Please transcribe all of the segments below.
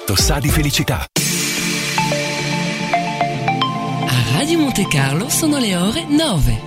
fatto sa di felicità. A Radio Monte Carlo sono le ore 9.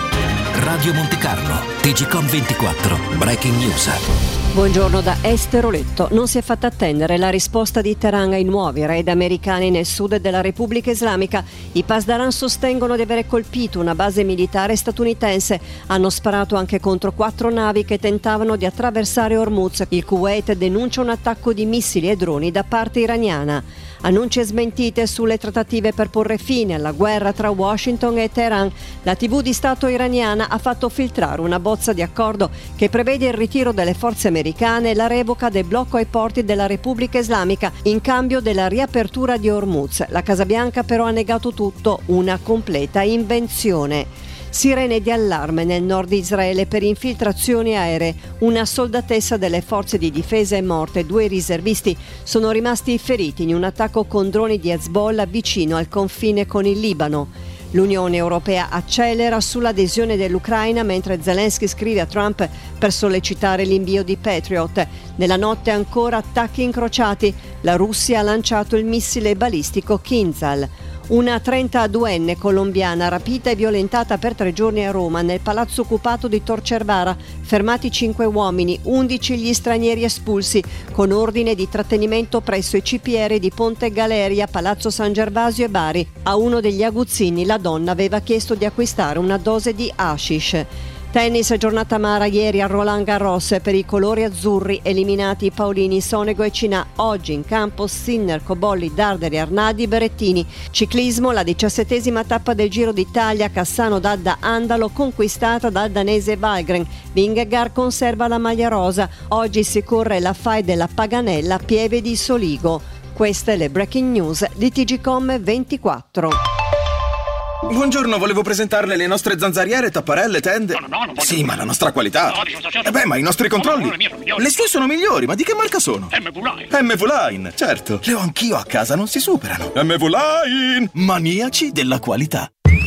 Radio Monte Carlo, TGcom 24, Breaking News. Buongiorno da Esther Oletto. Non si è fatta attendere la risposta di Teheran ai nuovi raid americani nel sud della Repubblica Islamica. I Pasdaran sostengono di avere colpito una base militare statunitense. Hanno sparato anche contro 4 navi che tentavano di attraversare Hormuz. Il Kuwait denuncia un attacco di missili e droni da parte iraniana. Annunci e smentite sulle trattative per porre fine alla guerra tra Washington e Teheran. La TV di Stato iraniana ha fatto filtrare una bozza di accordo che prevede il ritiro delle forze americane e la revoca del blocco ai porti della Repubblica Islamica in cambio della riapertura di Hormuz. La Casa Bianca però ha negato tutto, una completa invenzione. Sirene di allarme nel nord di Israele per infiltrazioni aeree. Una soldatessa delle forze di difesa è morta e 2 riservisti sono rimasti feriti in un attacco con droni di Hezbollah vicino al confine con il Libano. L'Unione Europea accelera sull'adesione dell'Ucraina mentre Zelensky scrive a Trump per sollecitare l'invio di Patriot. Nella notte ancora attacchi incrociati. La Russia ha lanciato il missile balistico Kinzhal. Una 32enne colombiana rapita e violentata per 3 giorni a Roma nel palazzo occupato di Tor Cervara. Fermati 5 uomini, 11 gli stranieri espulsi, con ordine di trattenimento presso i CPR di Ponte Galeria, Palazzo San Gervasio e Bari. A uno degli aguzzini la donna aveva chiesto di acquistare una dose di hashish. Tennis, giornata amara ieri a Roland Garros per i colori azzurri, eliminati Paolini, Sonego e Cinà. Oggi in campo Sinner, Cobolli, Darderi, Arnadi, Berrettini. Ciclismo, la 17ª tappa del Giro d'Italia, Cassano d'Adda Andalo, conquistata dal danese Valgren. Vingegaard conserva la maglia rosa. Oggi si corre la FAI della Paganella, Pieve di Soligo. Queste le breaking news di TGcom 24. Buongiorno, volevo presentarle le nostre zanzariere, tapparelle, tende. No, sì, ma la nostra qualità. Ma i nostri controlli. Le sue sono migliori, ma di che marca sono? MV Line, certo. Le ho anch'io a casa, non si superano. MV Line, maniaci della qualità.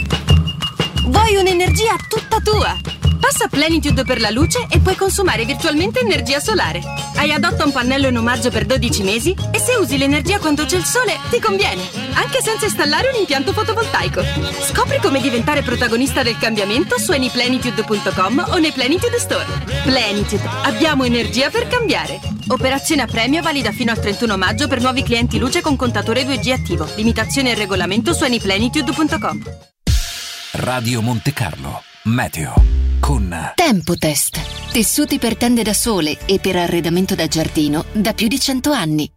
Vuoi un'energia tutta tua? Passa Plenitude per la luce e puoi consumare virtualmente energia solare. Hai adotta un pannello in omaggio per 12 mesi e se usi l'energia quando c'è il sole ti conviene, anche senza installare un impianto fotovoltaico. Scopri come diventare protagonista del cambiamento su anyplenitude.com o nei Plenitude Store. Plenitude, abbiamo energia per cambiare. Operazione a premio valida fino al 31 maggio per nuovi clienti luce con contatore 2G attivo. Limitazione e regolamento su anyplenitude.com. Radio Monte Carlo, Meteo. Con Tempotest, tessuti per tende da sole e per arredamento da giardino da più di 100 anni.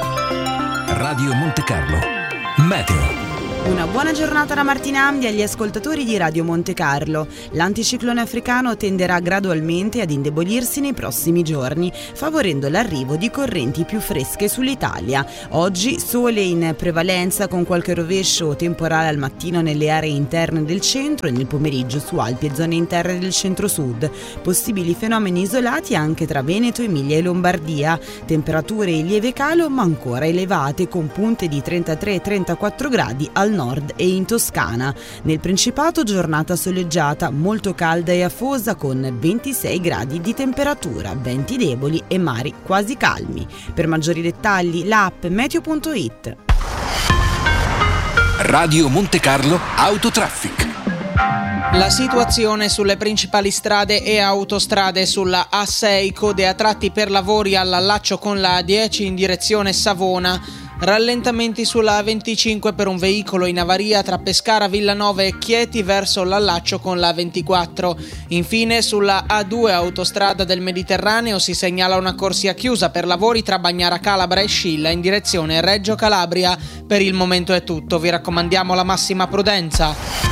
Radio Monte Carlo, Meteo. Una buona giornata da Martina Amdi agli ascoltatori di Radio Monte Carlo. L'anticiclone africano tenderà gradualmente ad indebolirsi nei prossimi giorni, favorendo l'arrivo di correnti più fresche sull'Italia. Oggi sole in prevalenza con qualche rovescio temporale al mattino nelle aree interne del centro e nel pomeriggio su Alpi e zone interne del centro-sud. Possibili fenomeni isolati anche tra Veneto, Emilia e Lombardia. Temperature in lieve calo ma ancora elevate con punte di 33-34 gradi al nord e in Toscana. Nel Principato giornata soleggiata, molto calda e afosa con 26 gradi di temperatura, venti deboli e mari quasi calmi. Per maggiori dettagli l'app meteo.it. Radio Monte Carlo Autotraffic. La situazione sulle principali strade e autostrade sulla A6, code a tratti per lavori all'allaccio con la A10 in direzione Savona. Rallentamenti sulla A25 per un veicolo in avaria tra Pescara, Villanova e Chieti verso l'allaccio con la A24. Infine sulla A2 autostrada del Mediterraneo si segnala una corsia chiusa per lavori tra Bagnara Calabra e Scilla in direzione Reggio Calabria. Per il momento è tutto, vi raccomandiamo la massima prudenza.